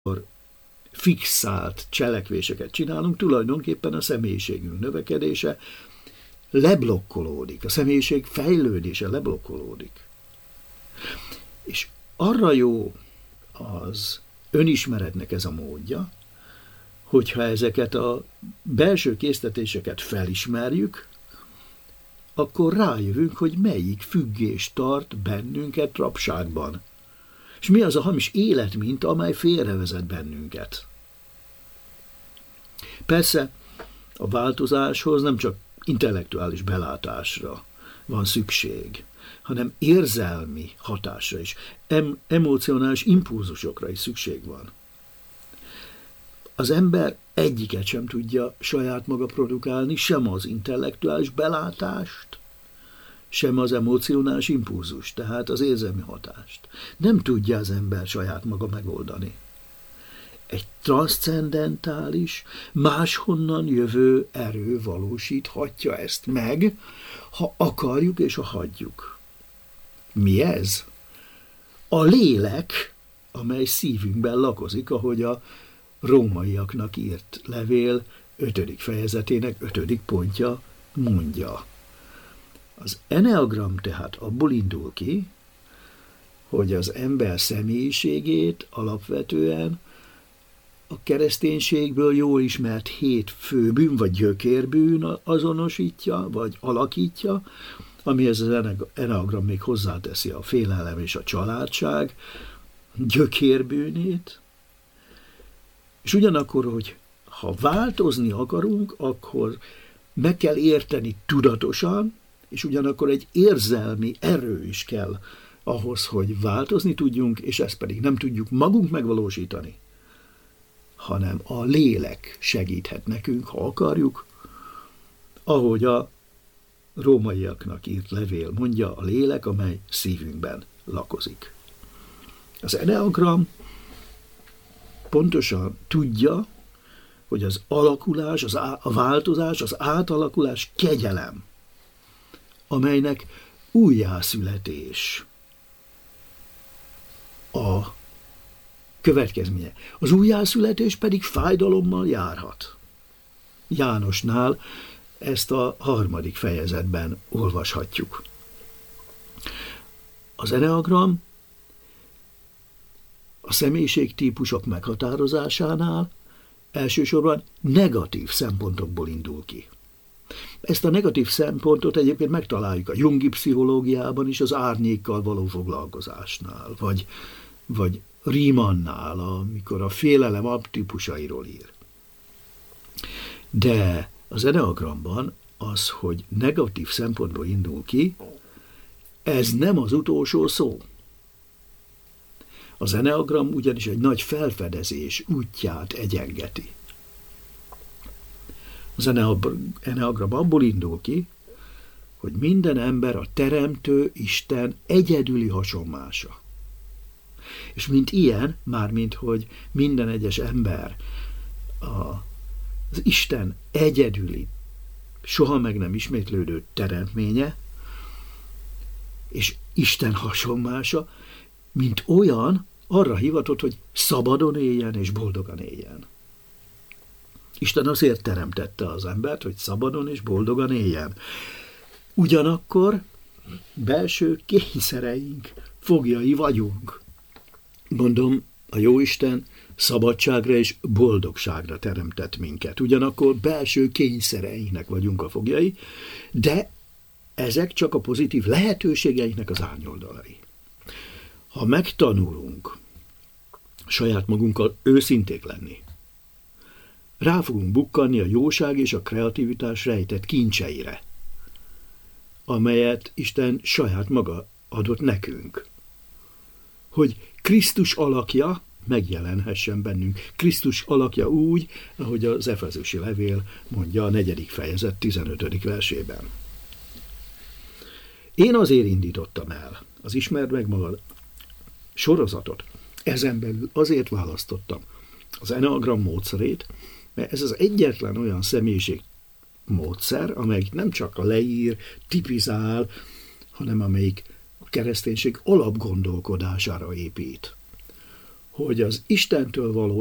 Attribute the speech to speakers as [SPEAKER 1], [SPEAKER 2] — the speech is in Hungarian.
[SPEAKER 1] fixált cselekvéseket csinálunk, tulajdonképpen a személyiségünk növekedése leblokkolódik, a személyiség fejlődése leblokkolódik. És arra jó az önismeretnek ez a módja, hogyha ezeket a belső késztetéseket felismerjük, akkor rájövünk, hogy melyik függés tart bennünket rabságban. És mi az a hamis életminta, amely félrevezet bennünket. Persze a változáshoz nem csak intellektuális belátásra van szükség, hanem érzelmi hatásra is, emocionális impulzusokra is szükség van. Az ember egyiket sem tudja saját maga produkálni, sem az intellektuális belátást, sem az emocionális impulzust, tehát az érzelmi hatást. Nem tudja az ember saját maga megoldani. Egy transzcendentális, máshonnan jövő erő valósíthatja ezt meg, ha akarjuk és ha hagyjuk. Mi ez? A lélek, amely szívünkben lakozik, ahogy a rómaiaknak írt levél 5. fejezetének 5. pontja mondja. Az eneagram tehát abból indul ki, hogy az ember személyiségét alapvetően a kereszténységből jól ismert 7 főbűn vagy gyökérbűn azonosítja, vagy alakítja, amihez az eneagram még hozzáteszi a félelem és a családság gyökérbűnét. És ugyanakkor, hogy ha változni akarunk, akkor meg kell érteni tudatosan, és ugyanakkor egy érzelmi erő is kell ahhoz, hogy változni tudjunk, és ezt pedig nem tudjuk magunk megvalósítani, hanem a lélek segíthet nekünk, ha akarjuk, ahogy a rómaiaknak írt levél mondja, a lélek, amely szívünkben lakozik. Az eneagram pontosan tudja, hogy az alakulás, a változás, az átalakulás kegyelem, amelynek újjászületés a következménye. Az újjászületés pedig fájdalommal járhat. Jánosnál ezt a 3. fejezetben olvashatjuk. Az eneagram a személyiségtípusok meghatározásánál elsősorban negatív szempontokból indul ki. Ezt a negatív szempontot egyébként megtaláljuk a jungi pszichológiában is, az árnyékkal való foglalkozásnál, vagy Riemannnál, amikor a félelem alaptípusairól ír. De az eneagramban az, hogy negatív szempontból indul ki, ez nem az utolsó szó. Az eneagram ugyanis egy nagy felfedezés útját egyengeti. Az eneagram abból indul ki, hogy minden ember a teremtő Isten egyedüli hasonmása. És mint ilyen, mármint hogy minden egyes ember az Isten egyedüli, soha meg nem ismétlődő teremtménye, és Isten hasonmása, mint olyan, arra hivatott, hogy szabadon éljen és boldogan éljen. Isten azért teremtette az embert, hogy szabadon és boldogan éljen. Ugyanakkor belső kényszereink foglyai vagyunk. Mondom, a Jóisten szabadságra és boldogságra teremtett minket. Ugyanakkor belső kényszereinknek vagyunk a foglyai, de ezek csak a pozitív lehetőségeinknek az árnyoldalai. Ha megtanulunk saját magunkkal őszinték lenni, rá fogunk bukkanni a jóság és a kreativitás rejtett kincseire, amelyet Isten saját maga adott nekünk. Hogy Krisztus alakja megjelenhessen bennünk. Krisztus alakja úgy, ahogy az Efezusi levél mondja a 4. fejezet 15. versében. Én azért indítottam el az Ismerd meg magad sorozatot. Ezen belül azért választottam az eneagram módszerét, mert ez az egyetlen olyan személyiség módszer, amelyik nem csak a leír, tipizál, hanem amelyik a kereszténység alapgondolkodására épít. hogy az Istentől való